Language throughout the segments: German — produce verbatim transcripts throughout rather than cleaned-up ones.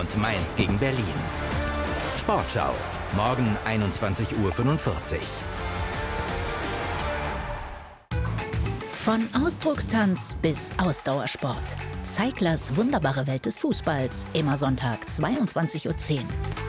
und Mainz gegen Berlin. Sportschau, morgen einundzwanzig Uhr fünfundvierzig. Von Ausdruckstanz bis Ausdauersport. Zeiglers wunderbare Welt des Fußballs. Immer Sonntag, zweiundzwanzig Uhr zehn.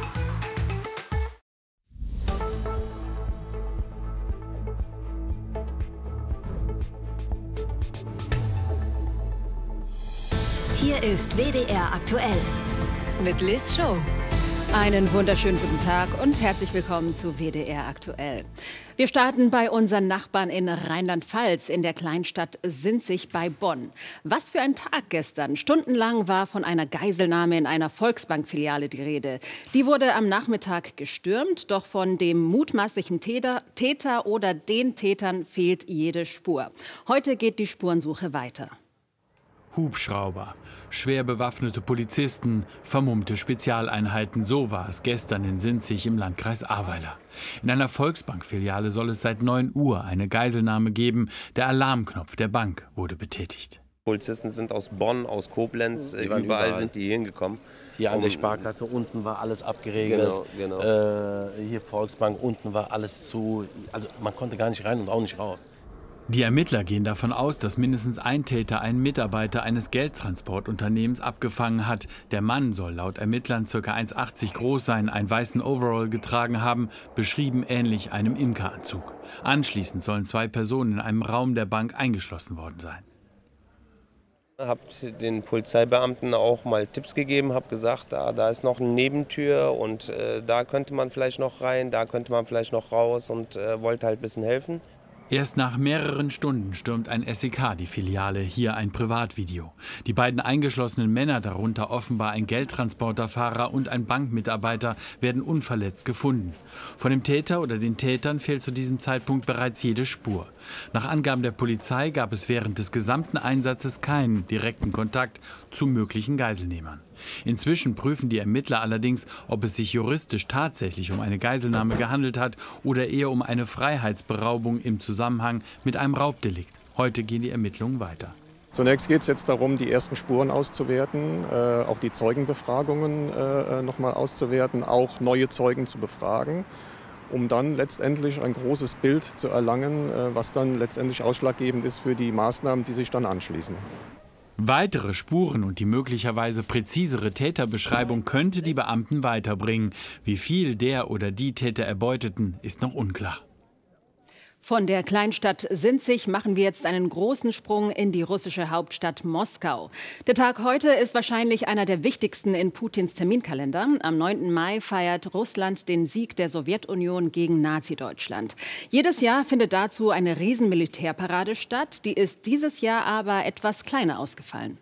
Hier ist W D R aktuell mit Liz Show. Einen wunderschönen guten Tag und herzlich willkommen zu W D R aktuell. Wir starten bei unseren Nachbarn in Rheinland-Pfalz, in der Kleinstadt Sinzig bei Bonn. Was für ein Tag gestern. Stundenlang war von einer Geiselnahme in einer Volksbank-Filiale die Rede. Die wurde am Nachmittag gestürmt, doch von dem mutmaßlichen Täter, Täter oder den Tätern fehlt jede Spur. Heute geht die Spurensuche weiter. Hubschrauber, schwer bewaffnete Polizisten, vermummte Spezialeinheiten, so war es gestern in Sinzig im Landkreis Ahrweiler. In einer Volksbank-Filiale soll es seit neun Uhr eine Geiselnahme geben. Der Alarmknopf der Bank wurde betätigt. Polizisten sind aus Bonn, aus Koblenz, überall, überall sind die hingekommen. Hier an der Sparkasse unten war alles abgeregelt, genau, genau. Äh, hier Volksbank unten war alles zu, also man konnte gar nicht rein und auch nicht raus. Die Ermittler gehen davon aus, dass mindestens ein Täter einen Mitarbeiter eines Geldtransportunternehmens abgefangen hat. Der Mann soll laut Ermittlern ca. eins Komma achtzig groß sein, einen weißen Overall getragen haben, beschrieben ähnlich einem Imkeranzug. Anschließend sollen zwei Personen in einem Raum der Bank eingeschlossen worden sein. Ich habe den Polizeibeamten auch mal Tipps gegeben, habe gesagt, da, da ist noch eine Nebentür und äh, da könnte man vielleicht noch rein, da könnte man vielleicht noch raus und äh, wollte halt ein bisschen helfen. Erst nach mehreren Stunden stürmt ein S E K die Filiale, hier ein Privatvideo. Die beiden eingeschlossenen Männer, darunter offenbar ein Geldtransporterfahrer und ein Bankmitarbeiter, werden unverletzt gefunden. Von dem Täter oder den Tätern fehlt zu diesem Zeitpunkt bereits jede Spur. Nach Angaben der Polizei gab es während des gesamten Einsatzes keinen direkten Kontakt zu möglichen Geiselnehmern. Inzwischen prüfen die Ermittler allerdings, ob es sich juristisch tatsächlich um eine Geiselnahme gehandelt hat oder eher um eine Freiheitsberaubung im Zusammenhang mit einem Raubdelikt. Heute gehen die Ermittlungen weiter. Zunächst geht es jetzt darum, die ersten Spuren auszuwerten, äh, auch die Zeugenbefragungen äh, noch mal auszuwerten, auch neue Zeugen zu befragen, um dann letztendlich ein großes Bild zu erlangen, äh, was dann letztendlich ausschlaggebend ist für die Maßnahmen, die sich dann anschließen. Weitere Spuren und die möglicherweise präzisere Täterbeschreibung könnte die Beamten weiterbringen. Wie viel der oder die Täter erbeuteten, ist noch unklar. Von der Kleinstadt Sinzig machen wir jetzt einen großen Sprung in die russische Hauptstadt Moskau. Der Tag heute ist wahrscheinlich einer der wichtigsten in Putins Terminkalender. Am neunten Mai feiert Russland den Sieg der Sowjetunion gegen Nazi-Deutschland. Jedes Jahr findet dazu eine Riesenmilitärparade statt. Die ist dieses Jahr aber etwas kleiner ausgefallen.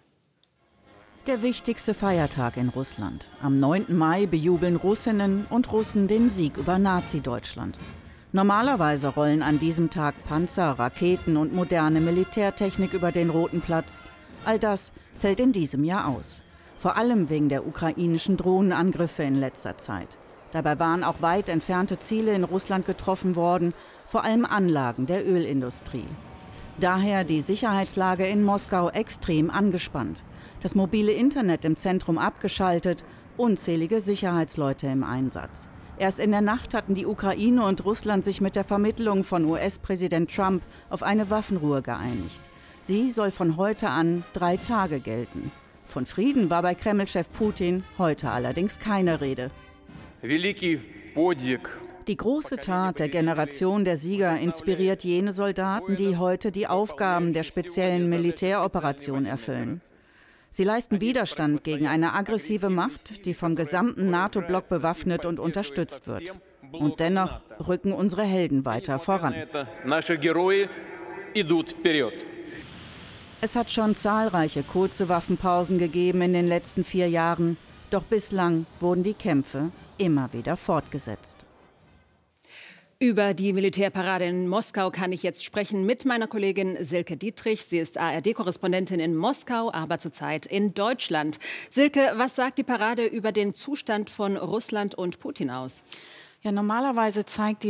Der wichtigste Feiertag in Russland. Am neunten Mai bejubeln Russinnen und Russen den Sieg über Nazi-Deutschland. Normalerweise rollen an diesem Tag Panzer, Raketen und moderne Militärtechnik über den Roten Platz. All das fällt in diesem Jahr aus. Vor allem wegen der ukrainischen Drohnenangriffe in letzter Zeit. Dabei waren auch weit entfernte Ziele in Russland getroffen worden, vor allem Anlagen der Ölindustrie. Daher die Sicherheitslage in Moskau extrem angespannt. Das mobile Internet im Zentrum abgeschaltet, unzählige Sicherheitsleute im Einsatz. Erst in der Nacht hatten die Ukraine und Russland sich mit der Vermittlung von U S-Präsident Trump auf eine Waffenruhe geeinigt. Sie soll von heute an drei Tage gelten. Von Frieden war bei Kreml-Chef Putin heute allerdings keine Rede. Die große Tat der Generation der Sieger inspiriert jene Soldaten, die heute die Aufgaben der speziellen Militäroperation erfüllen. Sie leisten Widerstand gegen eine aggressive Macht, die vom gesamten NATO-Block bewaffnet und unterstützt wird. Und dennoch rücken unsere Helden weiter voran. Es hat schon zahlreiche kurze Waffenpausen gegeben in den letzten vier Jahren, doch bislang wurden die Kämpfe immer wieder fortgesetzt. Über die Militärparade in Moskau kann ich jetzt sprechen mit meiner Kollegin Silke Dietrich. Sie ist A R D-Korrespondentin in Moskau, aber zurzeit in Deutschland. Silke, was sagt die Parade über den Zustand von Russland und Putin aus? Ja, normalerweise zeigt diese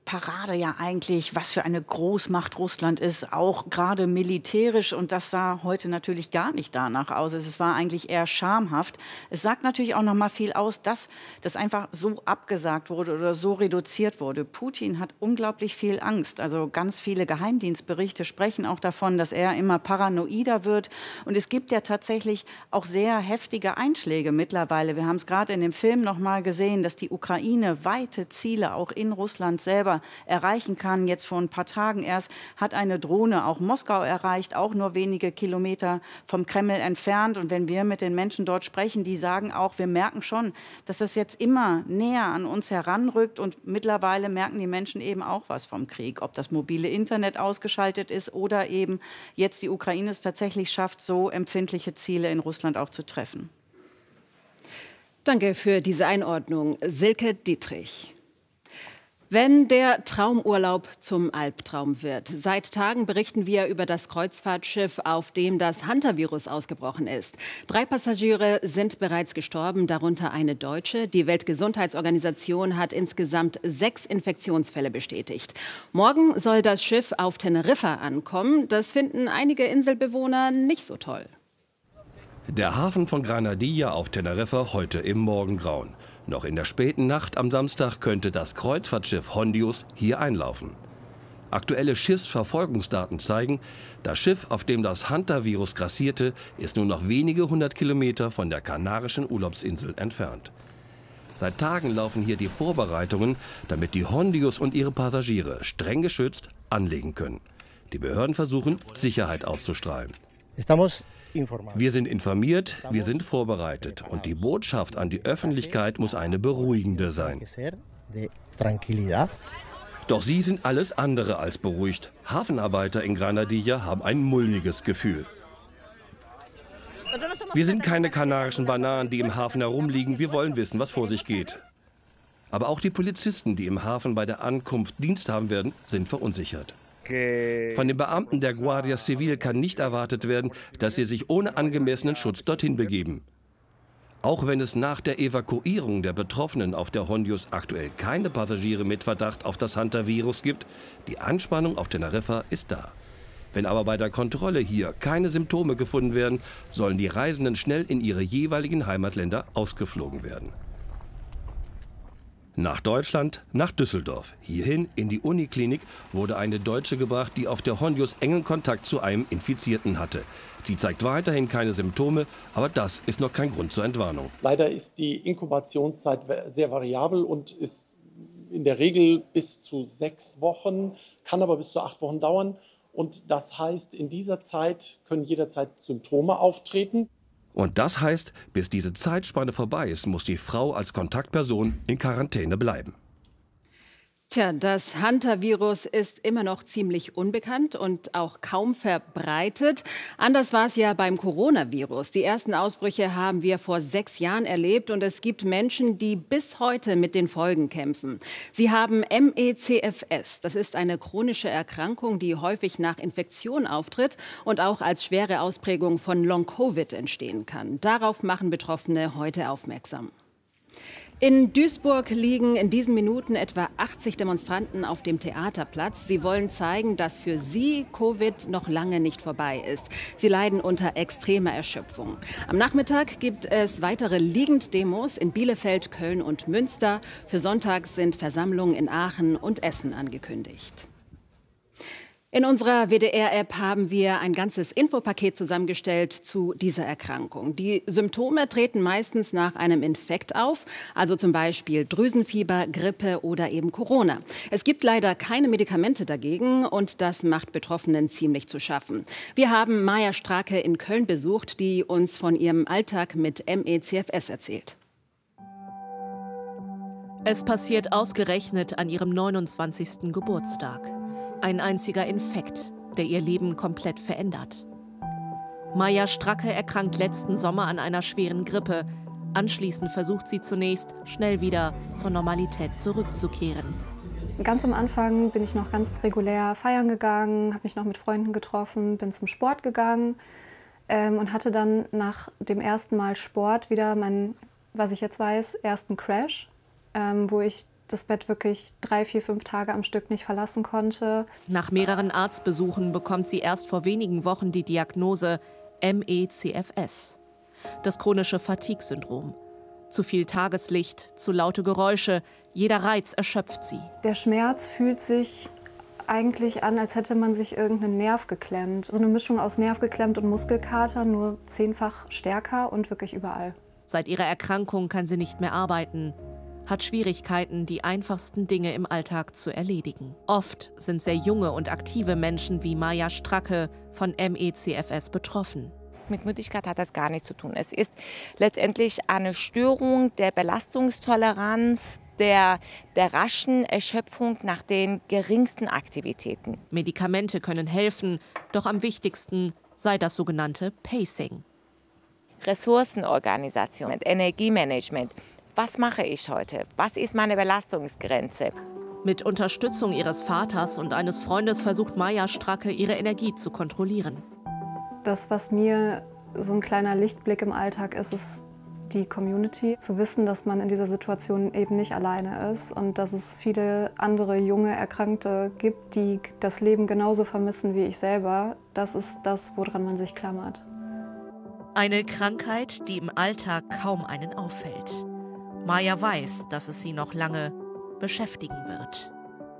Parade ja eigentlich, was für eine Großmacht Russland ist, auch gerade militärisch. Und das sah heute natürlich gar nicht danach aus. Es war eigentlich eher schamhaft. Es sagt natürlich auch noch mal viel aus, dass das einfach so abgesagt wurde oder so reduziert wurde. Putin hat unglaublich viel Angst. Also ganz viele Geheimdienstberichte sprechen auch davon, dass er immer paranoider wird. Und es gibt ja tatsächlich auch sehr heftige Einschläge mittlerweile. Wir haben es gerade in dem Film noch mal gesehen, dass die Ukraine weite Ziele auch in Russland selber erreichen kann. Jetzt vor ein paar Tagen erst hat eine Drohne auch Moskau erreicht, auch nur wenige Kilometer vom Kreml entfernt. Und wenn wir mit den Menschen dort sprechen, die sagen auch, wir merken schon, dass das jetzt immer näher an uns heranrückt. Und mittlerweile merken die Menschen eben auch was vom Krieg. Ob das mobile Internet ausgeschaltet ist oder eben jetzt die Ukraine es tatsächlich schafft, so empfindliche Ziele in Russland auch zu treffen. Danke für diese Einordnung, Silke Dietrich. Wenn der Traumurlaub zum Albtraum wird. Seit Tagen berichten wir über das Kreuzfahrtschiff, auf dem das Hantavirus ausgebrochen ist. Drei Passagiere sind bereits gestorben, darunter eine Deutsche. Die Weltgesundheitsorganisation hat insgesamt sechs Infektionsfälle bestätigt. Morgen soll das Schiff auf Teneriffa ankommen. Das finden einige Inselbewohner nicht so toll. Der Hafen von Granadilla auf Teneriffa heute im Morgengrauen. Noch in der späten Nacht am Samstag könnte das Kreuzfahrtschiff Hondius hier einlaufen. Aktuelle Schiffsverfolgungsdaten zeigen, das Schiff, auf dem das Hantavirus grassierte, ist nur noch wenige hundert Kilometer von der kanarischen Urlaubsinsel entfernt. Seit Tagen laufen hier die Vorbereitungen, damit die Hondius und ihre Passagiere streng geschützt anlegen können. Die Behörden versuchen, Sicherheit auszustrahlen. Wir sind informiert, wir sind vorbereitet und die Botschaft an die Öffentlichkeit muss eine beruhigende sein. Doch sie sind alles andere als beruhigt. Hafenarbeiter in Granadilla haben ein mulmiges Gefühl. Wir sind keine kanarischen Bananen, die im Hafen herumliegen. Wir wollen wissen, was vor sich geht. Aber auch die Polizisten, die im Hafen bei der Ankunft Dienst haben werden, sind verunsichert. Von den Beamten der Guardia Civil kann nicht erwartet werden, dass sie sich ohne angemessenen Schutz dorthin begeben. Auch wenn es nach der Evakuierung der Betroffenen auf der Hondius aktuell keine Passagiere mit Verdacht auf das Hantavirus gibt, die Anspannung auf Teneriffa ist da. Wenn aber bei der Kontrolle hier keine Symptome gefunden werden, sollen die Reisenden schnell in ihre jeweiligen Heimatländer ausgeflogen werden. Nach Deutschland, nach Düsseldorf. Hierhin in die Uniklinik wurde eine Deutsche gebracht, die auf der Hondius engen Kontakt zu einem Infizierten hatte. Sie zeigt weiterhin keine Symptome, aber das ist noch kein Grund zur Entwarnung. Leider ist die Inkubationszeit sehr variabel und ist in der Regel bis zu sechs Wochen, kann aber bis zu acht Wochen dauern. Und das heißt, in dieser Zeit können jederzeit Symptome auftreten. Und das heißt, bis diese Zeitspanne vorbei ist, muss die Frau als Kontaktperson in Quarantäne bleiben. Tja, das Hantavirus ist immer noch ziemlich unbekannt und auch kaum verbreitet. Anders war es ja beim Coronavirus. Die ersten Ausbrüche haben wir vor sechs Jahren erlebt und es gibt Menschen, die bis heute mit den Folgen kämpfen. Sie haben M E C F S. Das ist eine chronische Erkrankung, die häufig nach Infektion auftritt und auch als schwere Ausprägung von Long-Covid entstehen kann. Darauf machen Betroffene heute aufmerksam. In Duisburg liegen in diesen Minuten etwa achtzig Demonstranten auf dem Theaterplatz. Sie wollen zeigen, dass für sie Covid noch lange nicht vorbei ist. Sie leiden unter extremer Erschöpfung. Am Nachmittag gibt es weitere Liegenddemos in Bielefeld, Köln und Münster. Für Sonntag sind Versammlungen in Aachen und Essen angekündigt. In unserer W D R-App haben wir ein ganzes Infopaket zusammengestellt zu dieser Erkrankung. Die Symptome treten meistens nach einem Infekt auf, also zum Beispiel Drüsenfieber, Grippe oder eben Corona. Es gibt leider keine Medikamente dagegen und das macht Betroffenen ziemlich zu schaffen. Wir haben Maja Strake in Köln besucht, die uns von ihrem Alltag mit M E C F S erzählt. Es passiert ausgerechnet an ihrem neunundzwanzigsten Geburtstag. Ein einziger Infekt, der ihr Leben komplett verändert. Maja Stracke erkrankt letzten Sommer an einer schweren Grippe. Anschließend versucht sie zunächst, schnell wieder zur Normalität zurückzukehren. Ganz am Anfang bin ich noch ganz regulär feiern gegangen, habe mich noch mit Freunden getroffen, bin zum Sport gegangen ähm, und hatte dann nach dem ersten Mal Sport wieder meinen, was ich jetzt weiß, ersten Crash, ähm, wo ich das Bett wirklich drei, vier, fünf Tage am Stück nicht verlassen konnte. Nach mehreren Arztbesuchen bekommt sie erst vor wenigen Wochen die Diagnose M E C F S, das chronische Fatigue-Syndrom. Zu viel Tageslicht, zu laute Geräusche, jeder Reiz erschöpft sie. Der Schmerz fühlt sich eigentlich an, als hätte man sich irgendeinen Nerv geklemmt. So eine Mischung aus Nerv geklemmt und Muskelkater, nur zehnfach stärker und wirklich überall. Seit ihrer Erkrankung kann sie nicht mehr arbeiten, hat Schwierigkeiten, die einfachsten Dinge im Alltag zu erledigen. Oft sind sehr junge und aktive Menschen wie Maja Stracke von M E C F S betroffen. Mit Müdigkeit hat das gar nichts zu tun. Es ist letztendlich eine Störung der Belastungstoleranz, der, der raschen Erschöpfung nach den geringsten Aktivitäten. Medikamente können helfen, doch am wichtigsten sei das sogenannte Pacing. Ressourcenorganisation, Energiemanagement. Was mache ich heute? Was ist meine Belastungsgrenze? Mit Unterstützung ihres Vaters und eines Freundes versucht Maja Stracke, ihre Energie zu kontrollieren. Das, was mir so ein kleiner Lichtblick im Alltag ist, ist die Community. Zu wissen, dass man in dieser Situation eben nicht alleine ist und dass es viele andere junge Erkrankte gibt, die das Leben genauso vermissen wie ich selber. Das ist das, woran man sich klammert. Eine Krankheit, die im Alltag kaum einen auffällt. Maja weiß, dass es sie noch lange beschäftigen wird.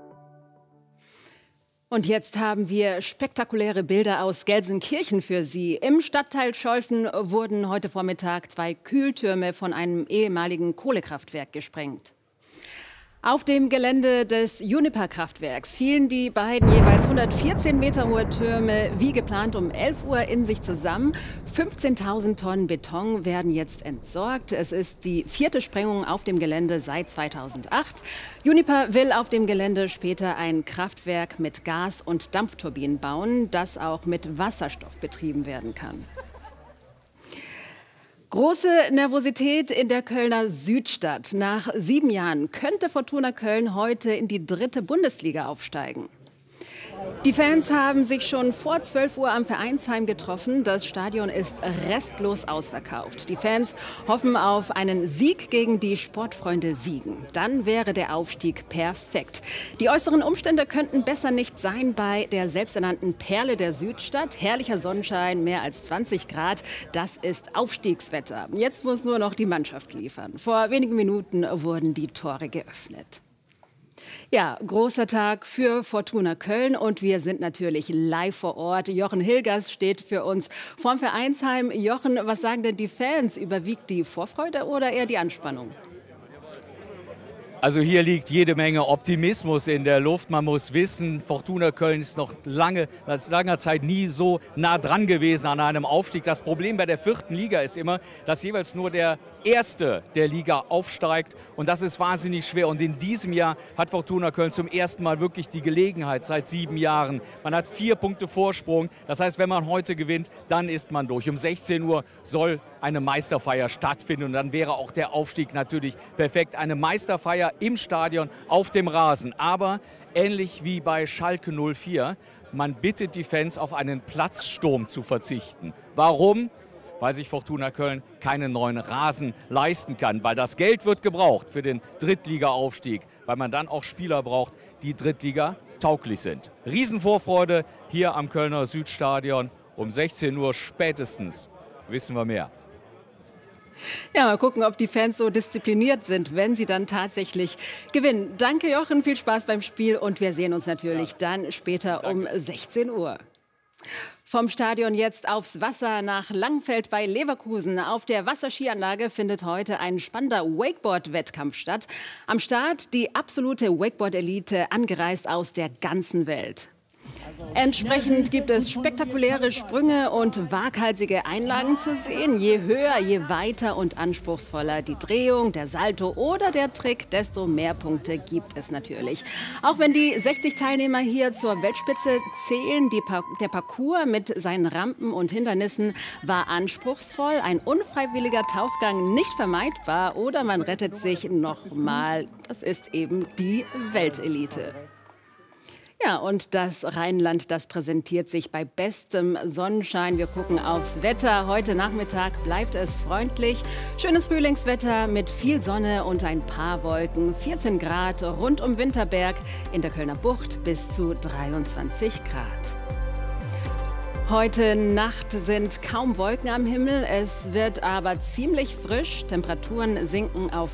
Und jetzt haben wir spektakuläre Bilder aus Gelsenkirchen für Sie. Im Stadtteil Scholven wurden heute Vormittag zwei Kühltürme von einem ehemaligen Kohlekraftwerk gesprengt. Auf dem Gelände des Uniper-Kraftwerks fielen die beiden jeweils hundertvierzehn Meter hohe Türme wie geplant um elf Uhr in sich zusammen. fünfzehntausend Tonnen Beton werden jetzt entsorgt. Es ist die vierte Sprengung auf dem Gelände seit zweitausendacht. Uniper will auf dem Gelände später ein Kraftwerk mit Gas- und Dampfturbinen bauen, das auch mit Wasserstoff betrieben werden kann. Große Nervosität in der Kölner Südstadt. Nach sieben Jahren könnte Fortuna Köln heute in die dritte Bundesliga aufsteigen. Die Fans haben sich schon vor zwölf Uhr am Vereinsheim getroffen. Das Stadion ist restlos ausverkauft. Die Fans hoffen auf einen Sieg gegen die Sportfreunde Siegen. Dann wäre der Aufstieg perfekt. Die äußeren Umstände könnten besser nicht sein bei der selbsternannten Perle der Südstadt. Herrlicher Sonnenschein, mehr als zwanzig Grad. Das ist Aufstiegswetter. Jetzt muss nur noch die Mannschaft liefern. Vor wenigen Minuten wurden die Tore geöffnet. Ja, großer Tag für Fortuna Köln und wir sind natürlich live vor Ort. Jochen Hilgers steht für uns vorm Vereinsheim. Jochen, was sagen denn die Fans? Überwiegt die Vorfreude oder eher die Anspannung? Also hier liegt jede Menge Optimismus in der Luft. Man muss wissen, Fortuna Köln ist noch lange, seit langer Zeit nie so nah dran gewesen an einem Aufstieg. Das Problem bei der vierten Liga ist immer, dass jeweils nur der Erste der Liga aufsteigt. Und das ist wahnsinnig schwer. Und in diesem Jahr hat Fortuna Köln zum ersten Mal wirklich die Gelegenheit seit sieben Jahren. Man hat vier Punkte Vorsprung. Das heißt, wenn man heute gewinnt, dann ist man durch. Um sechzehn Uhr soll eine Meisterfeier stattfinden. Und dann wäre auch der Aufstieg natürlich perfekt. Eine Meisterfeier im Stadion, auf dem Rasen. Aber ähnlich wie bei Schalke null vier, man bittet die Fans, auf einen Platzsturm zu verzichten. Warum? Weil sich Fortuna Köln keinen neuen Rasen leisten kann. Weil das Geld wird gebraucht für den Drittliga-Aufstieg. Weil man dann auch Spieler braucht, die Drittliga tauglich sind. Riesenvorfreude hier am Kölner Südstadion. Um sechzehn Uhr spätestens wissen wir mehr. Ja, mal gucken, ob die Fans so diszipliniert sind, wenn sie dann tatsächlich gewinnen. Danke, Jochen, viel Spaß beim Spiel und wir sehen uns natürlich dann später um sechzehn Uhr. Vom Stadion jetzt aufs Wasser nach Langfeld bei Leverkusen. Auf der Wasserskianlage findet heute ein spannender Wakeboard-Wettkampf statt. Am Start die absolute Wakeboard-Elite, angereist aus der ganzen Welt. Entsprechend gibt es spektakuläre Sprünge und waghalsige Einlagen zu sehen. Je höher, je weiter und anspruchsvoller die Drehung, der Salto oder der Trick, desto mehr Punkte gibt es natürlich. Auch wenn die sechzig Teilnehmer hier zur Weltspitze zählen, die pa- der Parcours mit seinen Rampen und Hindernissen war anspruchsvoll. Ein unfreiwilliger Tauchgang nicht vermeidbar oder man rettet sich nochmal. Das ist eben die Weltelite. Ja, und das Rheinland, das präsentiert sich bei bestem Sonnenschein. Wir gucken aufs Wetter. Heute Nachmittag bleibt es freundlich. Schönes Frühlingswetter mit viel Sonne und ein paar Wolken. vierzehn Grad rund um Winterberg, in der Kölner Bucht bis zu dreiundzwanzig Grad. Heute Nacht sind kaum Wolken am Himmel, es wird aber ziemlich frisch. Temperaturen sinken auf